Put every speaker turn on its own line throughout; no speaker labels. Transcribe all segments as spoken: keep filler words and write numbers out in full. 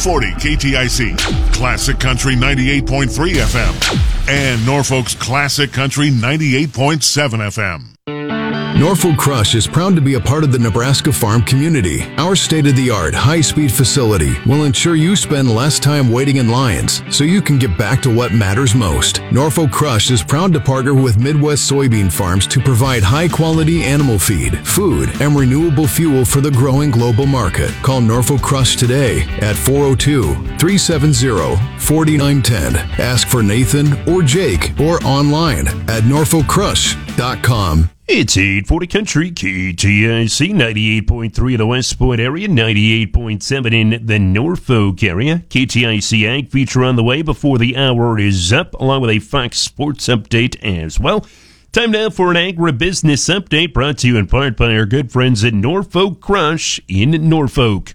forty K T I C, Classic Country ninety-eight point three F M, and Norfolk's Classic Country ninety-eight point seven F M.
Norfolk Crush is proud to be a part of the Nebraska farm community. Our state-of-the-art, high-speed facility will ensure you spend less time waiting in lines so you can get back to what matters most. Norfolk Crush is proud to partner with Midwest soybean farms to provide high-quality animal feed, food, and renewable fuel for the growing global market. Call Norfolk Crush today at four oh two, three seven zero, four nine one zero. Ask for Nathan or Jake or online at norfolk crush dot com.
It's eight forty Country, K T I C, ninety-eight point three in the West Point area, ninety-eight point seven in the Norfolk area. K T I C Ag feature on the way before the hour is up, along with a Fox Sports update as well. Time now for an agribusiness update brought to you in part by our good friends at Norfolk Crush in Norfolk.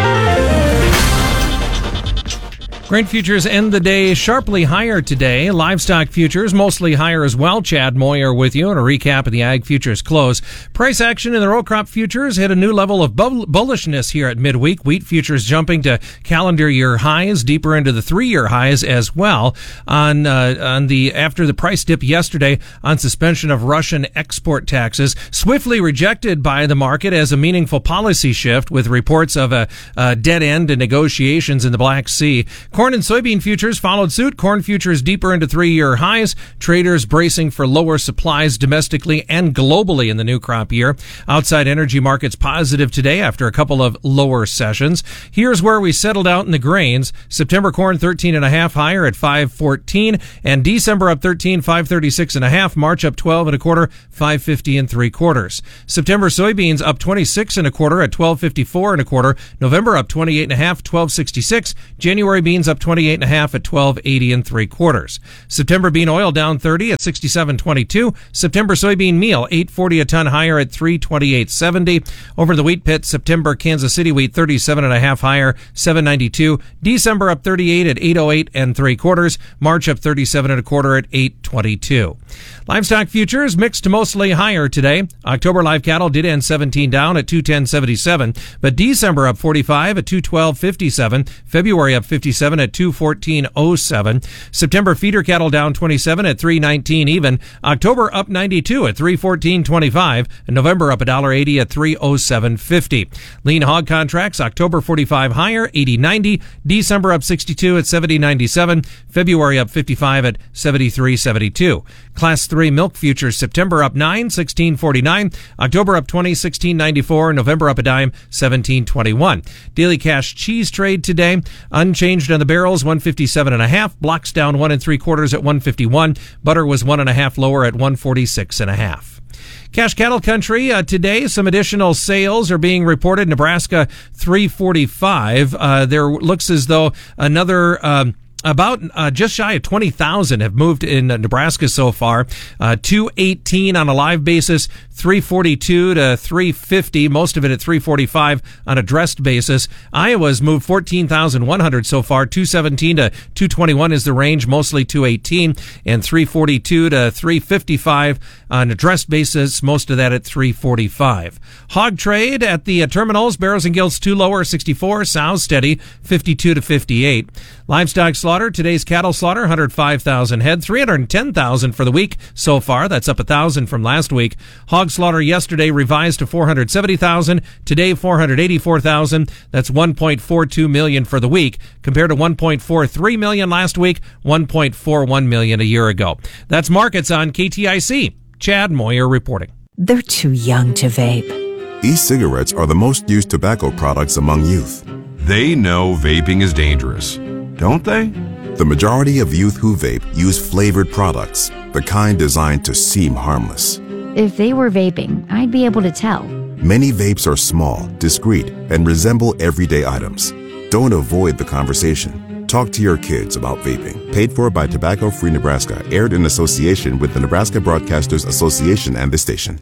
Grain futures end the day sharply higher today. Livestock futures mostly higher as well. Chad Moyer with you and a recap of the ag futures close. Price action in the row crop futures hit a new level of bullishness here at midweek. Wheat futures jumping to calendar year highs, deeper into the three-year highs as well. On uh, on the after the price dip yesterday on suspension of Russian export taxes, swiftly rejected by the market as a meaningful policy shift, with reports of a, a dead end in negotiations in the Black Sea. Corn and soybean futures followed suit. Corn futures deeper into three-year highs. Traders bracing for lower supplies domestically and globally in the new crop year. Outside energy markets positive today after a couple of lower sessions. Here's where we settled out in the grains. September corn thirteen and a half higher at five fourteen, and December up thirteen, five thirty-six and a half. March up twelve and a quarter, five fifty and three quarters. September soybeans up twenty-six and a quarter at twelve fifty-four and a quarter. November up twenty-eight and a half, twelve sixty-six. January beans up twenty-eight and a half at twelve eighty and three quarters. September bean oil down thirty at sixty-seven twenty-two. September soybean meal eight forty a ton higher at three twenty-eight seventy. Over the wheat pit, September Kansas City wheat thirty-seven and a half higher, seven ninety-two. December up thirty-eight at eight oh eight and three quarters. March up thirty-seven and a quarter at eight twenty-two. Livestock futures mixed to mostly higher today. October live cattle did end seventeen down at two ten seventy-seven, but December up forty-five at two twelve fifty-seven. February up fifty-seven at two fourteen oh seven. September feeder cattle down twenty-seven at three nineteen even. October up ninety-two at three fourteen twenty-five, and November up one eighty at three oh seven fifty. Lean hog contracts, October forty-five higher, eighty ninety. December up sixty-two at seventy ninety-seven. February up fifty-five at seventy-three seventy-two. Class three milk futures, September up nine, sixteen forty-nine. October up twenty, sixteen ninety-four. November up a dime, seventeen twenty-one. Daily cash cheese trade today, unchanged on the barrels, one fifty-seven and a half. Blocks down one and three quarters at one fifty-one. Butter was one and a half lower at one forty-six and a half. Cash cattle country uh, today. Some additional sales are being reported. Nebraska three forty-five. Uh, there looks as though another. Um, About uh, just shy of twenty thousand have moved in uh, Nebraska so far. Uh, two eighteen on a live basis, three forty-two to three fifty, most of it at three forty-five on a dressed basis. Iowa's moved fourteen thousand one hundred so far. two seventeen to two twenty-one is the range, mostly two eighteen, and three forty-two to three fifty-five on a dressed basis, most of that at three forty-five. Hog trade at the uh, terminals, barrows and gilts two lower, sixty-four, sows steady, fifty-two to fifty-eight. Livestock slaughter, today's cattle slaughter, one hundred five thousand head, three hundred ten thousand for the week so far. That's up one thousand from last week. Hog slaughter yesterday revised to four hundred seventy thousand. Today, four hundred eighty-four thousand. That's one point four two million for the week, compared to one point four three million last week, one point four one million a year ago. That's markets on K T I C. Chad Moyer reporting.
They're too young to vape.
E-cigarettes are the most used tobacco products among youth.
They know vaping is dangerous, don't they?
The majority of youth who vape use flavored products, the kind designed to seem harmless.
If they were vaping, I'd be able to tell.
Many vapes are small, discreet, and resemble everyday items. Don't avoid the conversation. Talk to your kids about vaping. Paid for by Tobacco Free Nebraska. Aired in association with the Nebraska Broadcasters Association and the station.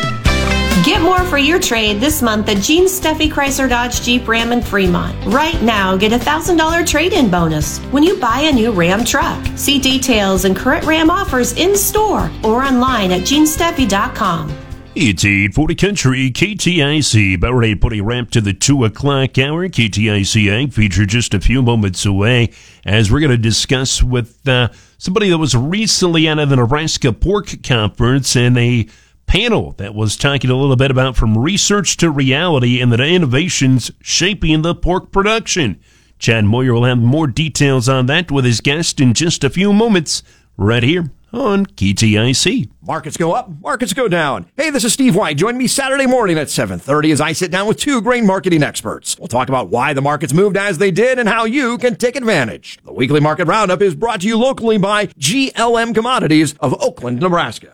Get more for your trade this month at Gene Steffi Chrysler Dodge Jeep Ram in Fremont. Right now, get a one thousand dollars trade-in bonus when you buy a new Ram truck. See details and current Ram offers in store or online at gene steffi dot com.
It's eight forty Country, K T I C. About ready to put a wrap to the two o'clock hour. K T I C Ag Feature just a few moments away as we're going to discuss with uh, somebody that was recently out of the Nebraska Pork Conference and a panel that was talking a little bit about from research to reality and the innovations shaping the pork production. Chad Moyer will have more details on that with his guest in just a few moments right here on K T I C.
Markets go up, markets go down. Hey, this is Steve White. Join me Saturday morning at seven thirty as I sit down with two grain marketing experts. We'll talk about why the markets moved as they did and how you can take advantage. The weekly market roundup is brought to you locally by G L M Commodities of Oakland, Nebraska.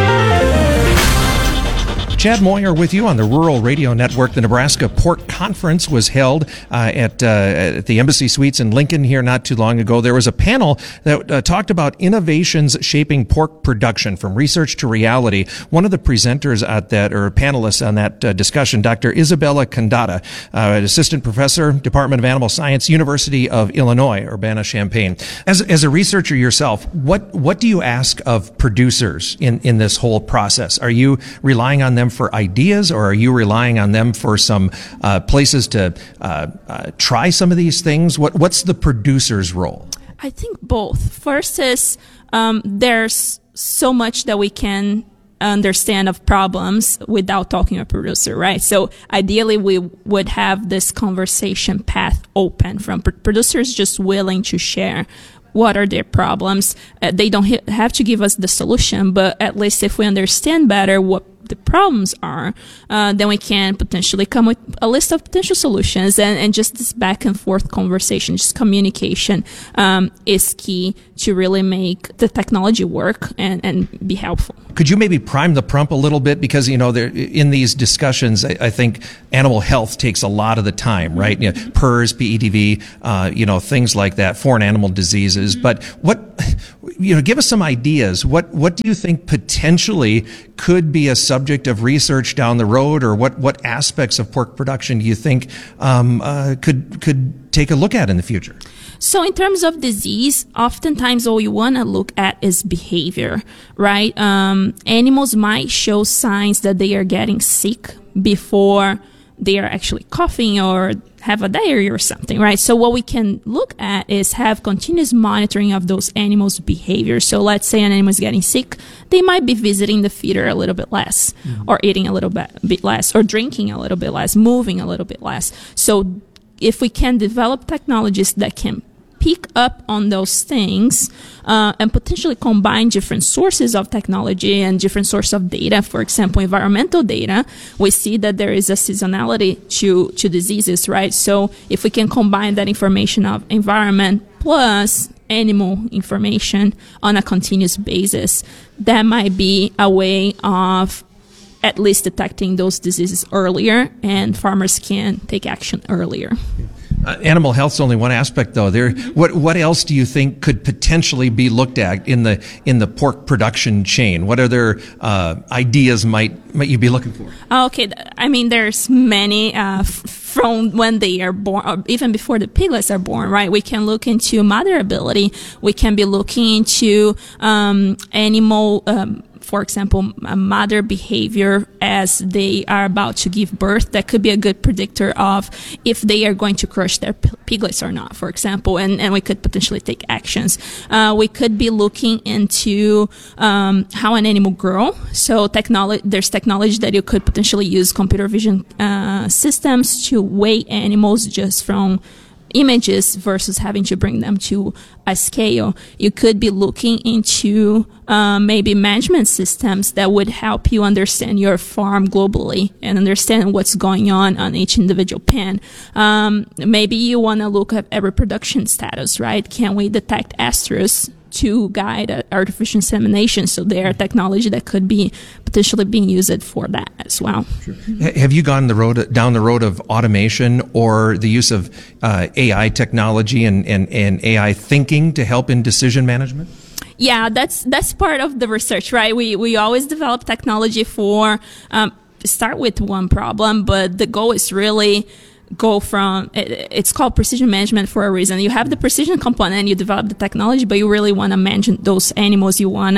Chad Moyer with you on the Rural Radio Network. The Nebraska Pork Conference was held uh, at, uh, at the Embassy Suites in Lincoln here not too long ago. There was a panel that uh, talked about innovations shaping pork production from research to reality. One of the presenters at that, or panelists on that uh, discussion, Doctor Isabella Condata, uh, assistant professor, Department of Animal Science, University of Illinois, Urbana-Champaign. As, as a researcher yourself, what, what do you ask of producers in, in this whole process? Are you relying on them for ideas, or are you relying on them for some uh, places to uh, uh, try some of these things? What What's the producer's role?
I think both. First is um, there's so much that we can understand of problems without talking to a producer, right? So ideally, we would have this conversation path open from pr- producers just willing to share what are their problems. Uh, they don't ha- have to give us the solution, but at least if we understand better what the problems are, uh, then we can potentially come with a list of potential solutions, and, and just this back and forth conversation, just communication, um, is key to really make the technology work and, and be helpful.
Could you maybe prime the pump a little bit? Because, you know, there, in these discussions, I, I think animal health takes a lot of the time, right? You know, P E R S, P E D V, uh, you know, things like that, foreign animal diseases. Mm-hmm. But what, you know, give us some ideas. What, what do you think potentially could be a subject of research down the road, or what, what aspects of pork production do you think um, uh, could, could take a look at in the future?
So in terms of disease, oftentimes all you want to look at is behavior, right? Um, animals might show signs that they are getting sick before they are actually coughing or have a diarrhea or something, right? So what we can look at is have continuous monitoring of those animals' behavior. So let's say an animal is getting sick, they might be visiting the feeder a little bit less, mm-hmm. or eating a little bit, bit less, or drinking a little bit less, moving a little bit less. So if we can develop technologies that can pick up on those things uh, and potentially combine different sources of technology and different sources of data. For example, environmental data, we see that there is a seasonality to, to diseases, right? So if we can combine that information of environment plus animal information on a continuous basis, that might be a way of at least detecting those diseases earlier, and farmers can take action earlier.
Uh, animal health's only one aspect, though. There, what what else do you think could potentially be looked at in the in the pork production chain? What other uh, ideas might might you be looking for?
Okay, I mean, there's many uh, f- from when they are born, or even before the piglets are born, right? We can look into motherability. We can be looking into um, animal. Um, For example, a mother behavior as they are about to give birth. That could be a good predictor of if they are going to crush their piglets or not, for example, and, and we could potentially take actions. Uh, we could be looking into um, how an animal grow. So technology, there's technology that you could potentially use computer vision uh, systems to weigh animals just from images versus having to bring them to a scale. You could be looking into uh, maybe management systems that would help you understand your farm globally and understand what's going on on each individual pen. Um, maybe you want to look at a reproduction status, right? Can we detect estrus to guide artificial insemination? So there are technology that could be potentially being used for that as well.
Sure. Have you gone the road down the road of automation or the use of uh, A I technology and, and, and A I thinking to help in decision management?
Yeah, that's that's part of the research, right? We we always develop technology for um, start with one problem, but the goal is really go from, it's called precision management for a reason. You have the precision component, you develop the technology, but you really want to manage those animals. You want to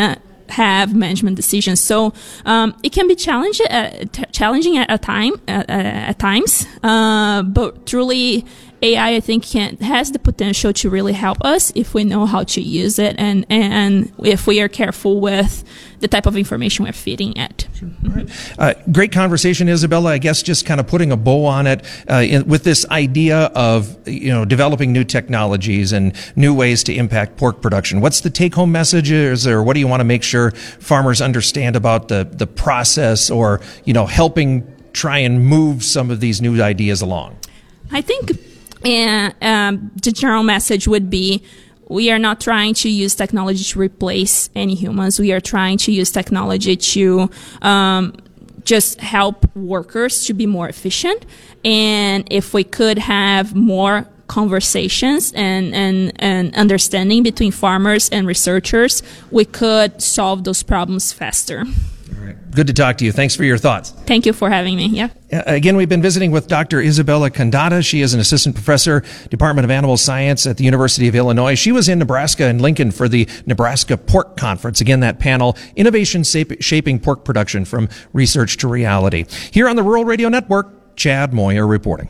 have management decisions. So um, it can be challenging, uh, t- challenging at a time, uh, at times, uh, but truly A I, I think, can, has the potential to really help us if we know how to use it and, and if we are careful with the type of information we're feeding it.
Sure. All right. Uh, great conversation, Isabella. I guess just kind of putting a bow on it uh, in, with this idea of, you know, developing new technologies and new ways to impact pork production. What's the take-home messages, or what do you want to make sure farmers understand about the, the process, or, you know, helping try and move some of these new ideas along?
I think uh, um, the general message would be, we are not trying to use technology to replace any humans. We are trying to use technology to um, just help workers to be more efficient. And if we could have more conversations and, and, and understanding between farmers and researchers, we could solve those problems faster.
All right. Good to talk to you. Thanks for your thoughts.
Thank you for having me. Yeah.
Uh, again, we've been visiting with Doctor Isabella Condata. She is an assistant professor, Department of Animal Science at the University of Illinois. She was in Nebraska and Lincoln for the Nebraska Pork Conference. Again, that panel, Innovation Shaping Pork Production from Research to Reality. Here on the Rural Radio Network, Chad Moyer reporting.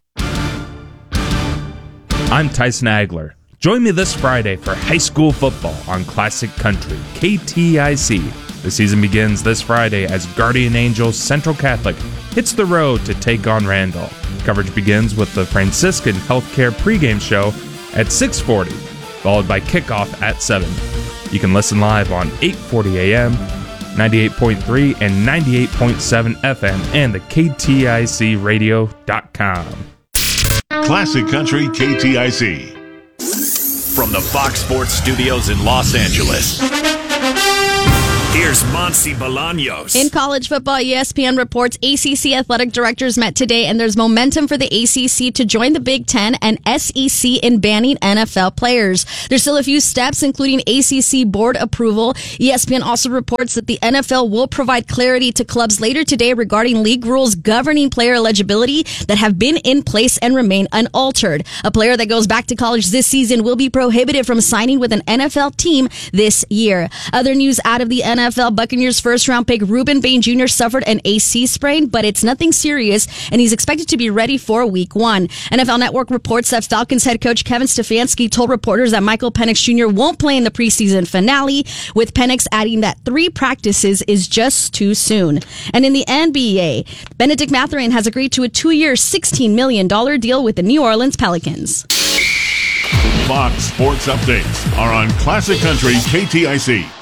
I'm Tyson Agler. Join me this Friday for high school football on Classic Country, K T I C. The season begins this Friday as Guardian Angels Central Catholic hits the road to take on Randall. Coverage begins with the Franciscan Healthcare pregame show at six forty, followed by kickoff at seven. You can listen live on eight forty a.m., ninety-eight point three and ninety-eight point seven F M, and the K T I C radio dot com.
Classic Country K T I C.
From the Fox Sports Studios in Los Angeles, here's Monse Bolaños.
In college football, E S P N reports A C C athletic directors met today, and there's momentum for the A C C to join the Big Ten and S E C in banning N F L players. There's still a few steps, including A C C board approval. E S P N also reports that the N F L will provide clarity to clubs later today regarding league rules governing player eligibility that have been in place and remain unaltered. A player that goes back to college this season will be prohibited from signing with an N F L team this year. Other news out of the N F L, Buccaneers first-round pick Reuben Bain Junior suffered an A C sprain, but it's nothing serious, and he's expected to be ready for week one. N F L Network reports that Falcons head coach Kevin Stefanski told reporters that Michael Penix Junior won't play in the preseason finale, with Penix adding that three practices is just too soon. And in the N B A, Benedict Mathurin has agreed to a two-year, sixteen million dollars deal with the New Orleans Pelicans.
Fox Sports Updates are on Classic Country K T I C.